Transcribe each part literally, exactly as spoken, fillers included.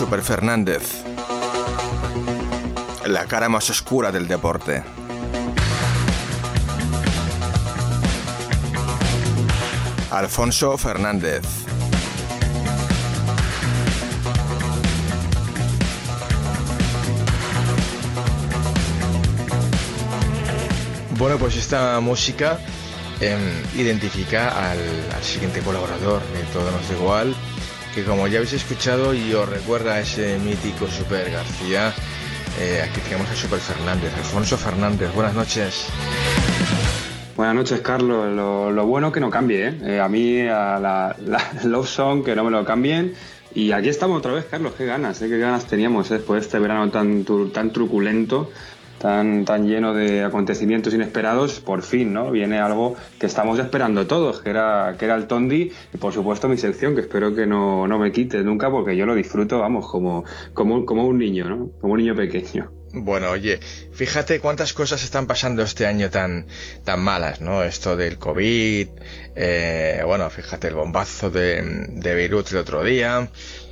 Super Fernández, la cara más oscura del deporte. Alfonso Fernández. Bueno, pues esta música eh, identifica al, al siguiente colaborador de Todo Nos Da Igual, que como ya habéis escuchado y os recuerda a ese mítico Super García. Eh, aquí tenemos a Super Fernández, Alfonso Fernández. Buenas noches. Buenas noches, Carlos. Lo, lo bueno que no cambie, ¿eh? Eh, a mí a la, la Love Song que no me lo cambien. Y aquí estamos otra vez, Carlos. Qué ganas, ¿eh? Qué ganas teníamos, ¿eh? Después de este verano tan, tan truculento, tan, tan lleno de acontecimientos inesperados. Por fin, ¿no? Viene algo que estamos esperando todos, que era, que era el Tondi. Y por supuesto mi sección, que espero que no, no me quites nunca, porque yo lo disfruto, vamos, como, como, como un niño, ¿no? Como un niño pequeño. Bueno, oye, fíjate cuántas cosas están pasando este año tan tan malas, ¿no? Esto del COVID, eh, bueno, fíjate el bombazo de, de Beirut el otro día,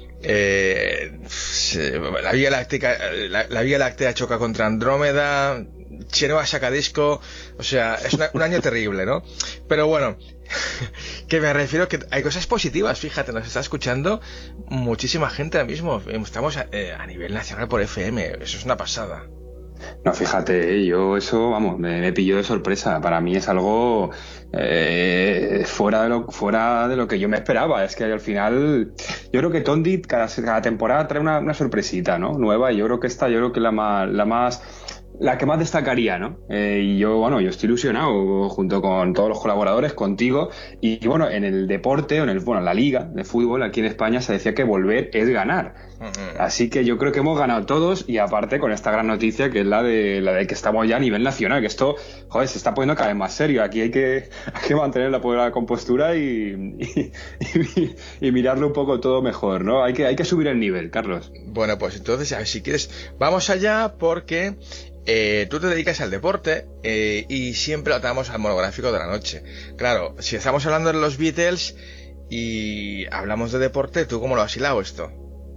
eh, la Vía Láctea, la, la Vía Láctea choca contra Andrómeda, Chenoa saca disco, o sea, es una, un año terrible, ¿no? Pero bueno, que me refiero que hay cosas positivas, fíjate, nos está escuchando muchísima gente ahora mismo, estamos a, eh, a nivel nacional por F M, eso es una pasada. No, fíjate, yo eso, vamos, me, me pilló de sorpresa. Para mí es algo eh, fuera de lo fuera de lo que yo me esperaba. Es que al final, yo creo que Tondi cada, cada temporada trae una, una sorpresita, ¿no? Nueva, y yo creo que esta, yo creo que la más, la más la que más destacaría, ¿no? Eh, y yo, bueno, yo estoy ilusionado junto con todos los colaboradores, contigo. Y, y bueno, en el deporte, en el, bueno, en la liga de fútbol aquí en España se decía que volver es ganar. Uh-huh. Así que yo creo que hemos ganado todos, y aparte con esta gran noticia que es la de la de que estamos ya a nivel nacional, que esto, joder, se está poniendo cada vez más serio. Aquí hay que, hay que mantener la, la compostura y, y, y, y mirarlo un poco todo mejor, ¿no? Hay que, hay que subir el nivel, Carlos. Bueno, pues entonces, a ver, si quieres, vamos allá, porque Eh, tú te dedicas al deporte eh, y siempre lo atamos al monográfico de la noche. Claro, si estamos hablando de los Beatles y hablamos de deporte, ¿tú cómo lo has hilado esto?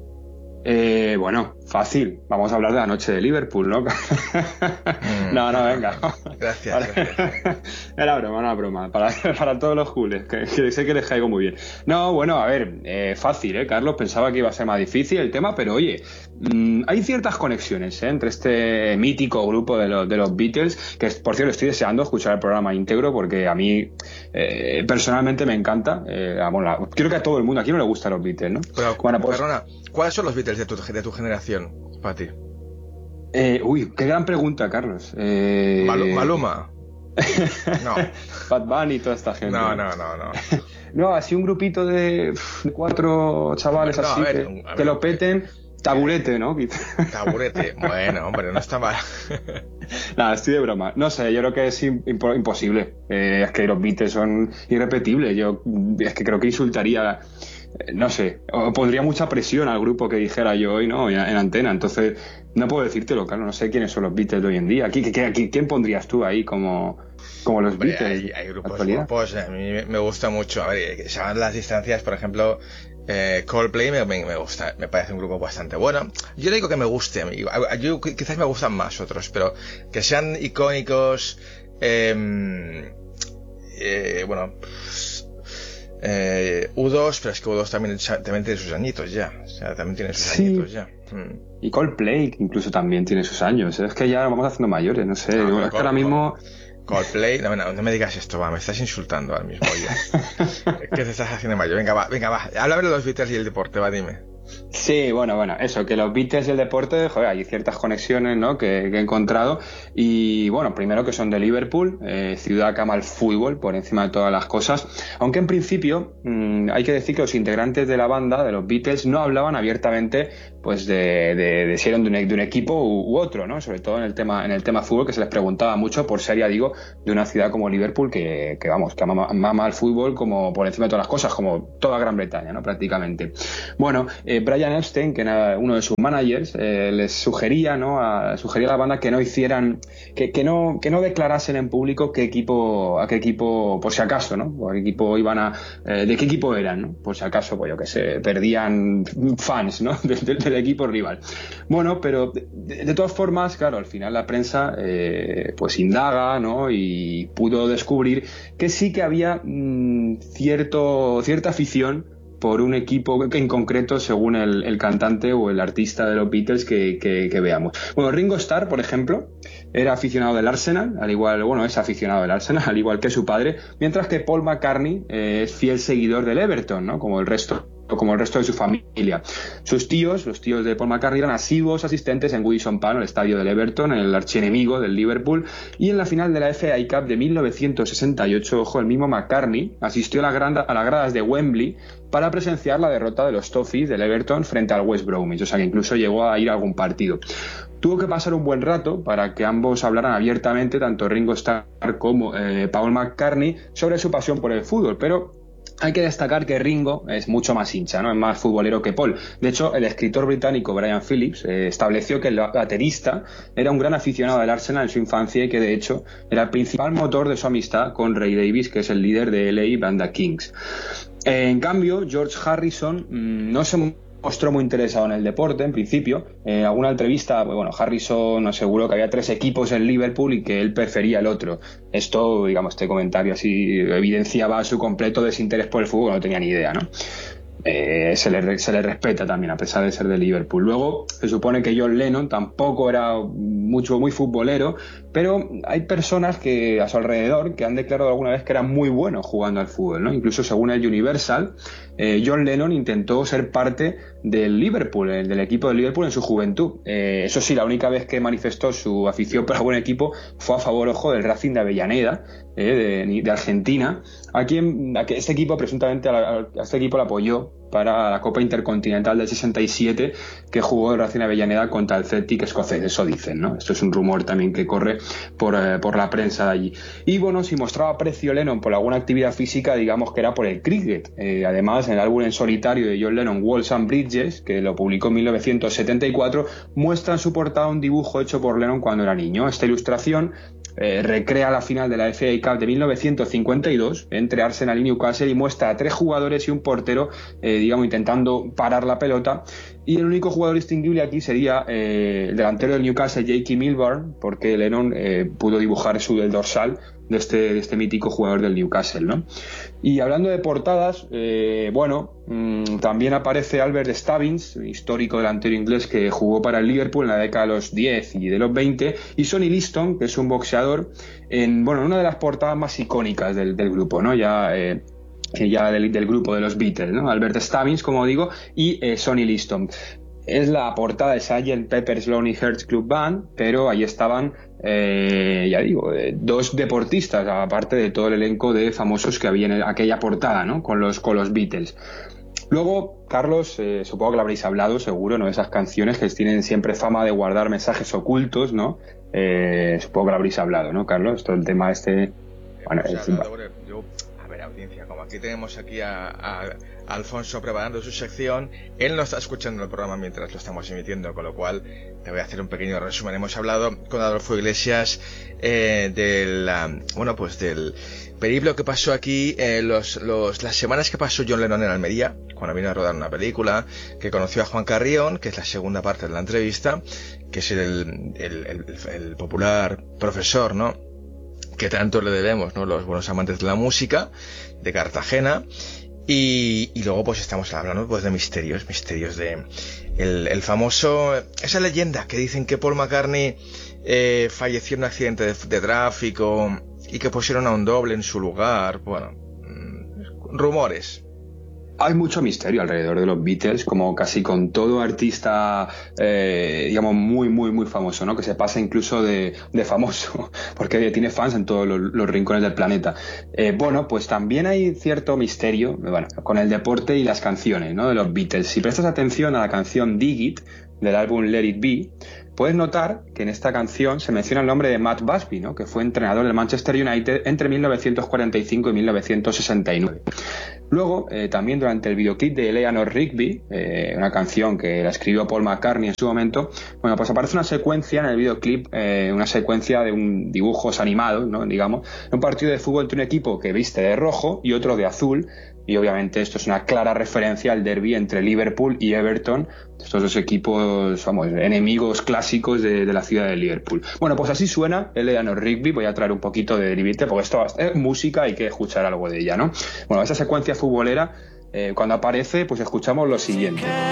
Eh, bueno, fácil. Vamos a hablar de la noche de Liverpool, ¿no? Mm. No, no, venga. Gracias, gracias. Era broma, una broma. Para, para todos los jules, que, que sé que les caigo muy bien. No, bueno, a ver, eh, fácil, ¿eh, Carlos? Pensaba que iba a ser más difícil el tema, pero oye, mmm, hay ciertas conexiones, ¿eh? Entre este mítico grupo de los, de los Beatles, que por cierto estoy deseando escuchar el programa íntegro, porque a mí eh, personalmente me encanta. Eh, bueno, creo que a todo el mundo, aquí no le gustan los Beatles, ¿no? Pero, bueno, pues, perdona, ¿cuáles son los Beatles de tu, de tu generación, para ti? Eh, uy, qué gran pregunta, Carlos. Eh... Mal, Maluma. No. Bad Bunny y toda esta gente. No, no, no, no. No, así un grupito de cuatro chavales no, así ver, que, ver, que lo peten. Taburete, ¿no? Taburete. Bueno, hombre, no está mal. Nada, estoy de broma. No sé, yo creo que es imp- imposible. Eh, es que los Beatles son irrepetibles. Yo es que creo que insultaría... No sé, o pondría mucha presión al grupo que dijera yo hoy, ¿no? En, en antena. Entonces, no puedo decírtelo, claro, no sé quiénes son los Beatles de hoy en día. ¿Qui, qui, qui, ¿Quién pondrías tú ahí como, como los Hombre, Beatles? Hay, hay grupos guapos, a mí me gusta mucho. A ver, se van las distancias, por ejemplo, eh, Coldplay me, me, me gusta, me parece un grupo bastante bueno. Yo no digo que me guste a mí, yo quizás me gustan más otros, pero que sean icónicos, eh, eh, bueno... Eh, U dos, pero es que U dos también, también tiene sus añitos ya. O sea, también tiene sus sí. añitos ya. Hmm. Y Coldplay incluso también tiene sus años. Es que ya vamos haciendo mayores, no sé. No, es que ahora mismo... Coldplay, no, no, no me digas esto, va, me estás insultando ahora mismo. Es que te estás haciendo mayor. Venga, va, venga, va. Háblame de los Beatles y el deporte, va, dime. Sí, bueno, bueno, eso, que los Beatles y el deporte, joder, hay ciertas conexiones, ¿no? Que, que he encontrado. Y bueno, primero que son de Liverpool, eh, ciudad que ama el fútbol por encima de todas las cosas. Aunque en principio mmm, hay que decir que los integrantes de la banda, de los Beatles, no hablaban abiertamente, pues, de, de, de si eran de un, de un equipo u, u otro, ¿no? Sobre todo en el tema, en el tema fútbol, que se les preguntaba mucho por ser, ya digo, de una ciudad como Liverpool, que, que vamos, que ama, ama el fútbol como por encima de todas las cosas, como toda Gran Bretaña, ¿no? Prácticamente. Bueno, eh, Brian Epstein, que era uno de sus managers, eh, les sugería, ¿no? A, sugería a la banda que no hicieran, que, que no, que no declarasen en público qué equipo, a qué equipo, por si acaso, ¿no? O a qué equipo iban a, eh, de qué equipo eran, ¿no? Por si acaso, pues yo que sé, perdían fans, ¿no? De, de, del equipo rival. Bueno, pero de, de todas formas, claro, al final la prensa, eh, pues indaga, ¿no? Y pudo descubrir que sí que había mmm, cierto, cierta afición por un equipo en concreto, según el, el cantante o el artista de los Beatles que, que, que veamos. Bueno, Ringo Starr, por ejemplo, era aficionado del Arsenal, al igual, bueno, es aficionado del Arsenal, al igual que su padre, mientras que Paul McCartney eh, es fiel seguidor del Everton, ¿no? Como el resto como el resto de su familia. Sus tíos, los tíos de Paul McCartney, eran asiduos asistentes en Goodison Park, el estadio del Everton, el archienemigo del Liverpool, y en la final de la F A Cup de mil novecientos sesenta y ocho, ojo, el mismo McCartney asistió a, la gran, a las gradas de Wembley para presenciar la derrota de los Toffees del Everton frente al West Bromwich, o sea que incluso llegó a ir a algún partido. Tuvo que pasar un buen rato para que ambos hablaran abiertamente, tanto Ringo Starr como eh, Paul McCartney, sobre su pasión por el fútbol, pero hay que destacar que Ringo es mucho más hincha, ¿no? Es más futbolero que Paul. De hecho, el escritor británico Brian Phillips eh, estableció que el baterista era un gran aficionado del Arsenal en su infancia y que, de hecho, era el principal motor de su amistad con Ray Davies, que es el líder de L A Banda Kings. Eh, en cambio, George Harrison mmm, no se mostró muy interesado en el deporte, en principio. En alguna entrevista, pues bueno, Harrison aseguró que había tres equipos en Liverpool y que él prefería el otro. Esto, digamos, este comentario así evidenciaba su completo desinterés por el fútbol, no tenía ni idea, ¿no? Eh, se, le, se le respeta también, a pesar de ser de Liverpool. Luego, se supone que John Lennon tampoco era mucho, muy futbolero, pero hay personas que a su alrededor que han declarado alguna vez que era muy bueno jugando al fútbol, ¿no? Incluso según el Universal, eh, John Lennon intentó ser parte del Liverpool, del equipo del Liverpool en su juventud. Eh, eso sí, la única vez que manifestó su afición por el buen equipo fue a favor, ojo, del Racing de Avellaneda, eh, de, de Argentina, a quien a que este equipo presuntamente a, la, a este equipo lo apoyó para la Copa Intercontinental del sesenta y siete, que jugó el Racing Avellaneda contra el Celtic escocés. Eso dicen, ¿no? Esto es un rumor también que corre por, eh, por la prensa de allí. Y bueno, si mostraba aprecio Lennon por alguna actividad física, digamos que era por el cricket. Eh, además, en el álbum en solitario de John Lennon, Walls and Bridges, que lo publicó en mil novecientos setenta y cuatro, muestra en su portada un dibujo hecho por Lennon cuando era niño. Esta ilustración Eh, recrea la final de la F A Cup de mil novecientos cincuenta y dos entre Arsenal y Newcastle y muestra a tres jugadores y un portero, eh, digamos, intentando parar la pelota, y el único jugador distinguible aquí sería eh, el delantero del Newcastle, Jakey Milburn, porque Lennon eh, pudo dibujar su el dorsal de este, de este mítico jugador del Newcastle, ¿no? Y hablando de portadas, eh, bueno, mmm, también aparece Albert Stubbins, histórico delantero inglés que jugó para el Liverpool en la década de los diez y de los veinte, y Sonny Liston, que es un boxeador, en, bueno, en una de las portadas más icónicas del, del grupo, ¿no? Ya... Eh, ya del, del grupo de los Beatles, ¿no? Albert Stubbins, como digo, y eh, Sonny Liston. Es la portada de sergeant Pepper's Lonely Hearts Club Band, pero ahí estaban, eh, ya digo, eh, dos deportistas, aparte de todo el elenco de famosos que había en aquella portada, ¿no? Con los, con los Beatles. Luego, Carlos, eh, supongo que lo habréis hablado, seguro, ¿no? Esas canciones que tienen siempre fama de guardar mensajes ocultos, ¿no? Eh, supongo que lo habréis hablado, ¿no, Carlos? Todo el tema este... Bueno, o sea, es... yo, a ver, audiencia, como aquí tenemos aquí a, a, a Alfonso preparando su sección, él no está escuchando el programa mientras lo estamos emitiendo, con lo cual te voy a hacer un pequeño resumen. Hemos hablado con Adolfo Iglesias eh, del, um, bueno, pues del periplo que pasó aquí, eh, los, los, las semanas que pasó John Lennon en Almería, cuando vino a rodar una película, que conoció a Juan Carrión, que es la segunda parte de la entrevista, que es el, el, el, el popular profesor, ¿no?, que tanto le debemos, ¿no?, los buenos amantes de la música de Cartagena. Y, y luego pues estamos hablando pues de misterios, misterios de el, el famoso, esa leyenda que dicen que Paul McCartney eh, falleció en un accidente de, de tráfico y que pusieron a un doble en su lugar. Bueno, rumores. Hay mucho misterio alrededor de los Beatles, como casi con todo artista, eh, digamos, muy, muy, muy famoso, ¿no? Que se pasa incluso de, de famoso, porque tiene fans en todos los, los rincones del planeta. Eh, bueno, pues también hay cierto misterio, bueno, con el deporte y las canciones, ¿no?, de los Beatles. Si prestas atención a la canción Dig It, del álbum Let It Be, puedes notar que en esta canción se menciona el nombre de Matt Busby, ¿no? Que fue entrenador del Manchester United entre mil novecientos cuarenta y cinco y mil novecientos sesenta y nueve. Luego, eh, también durante el videoclip de Eleanor Rigby, eh, una canción que la escribió Paul McCartney en su momento, bueno, pues aparece una secuencia en el videoclip, eh, una secuencia de un dibujos animados, ¿no? Digamos, un partido de fútbol entre un equipo que viste de rojo y otro de azul, y obviamente esto es una clara referencia al derbi entre Liverpool y Everton, estos dos equipos, vamos, enemigos clásicos de, de la ciudad de Liverpool. Bueno, pues así suena Eleanor Rigby. Voy a traer un poquito de derivite porque esto es música, hay que escuchar algo de ella, ¿no? Bueno, esa secuencia futbolera, eh, cuando aparece, pues escuchamos lo siguiente.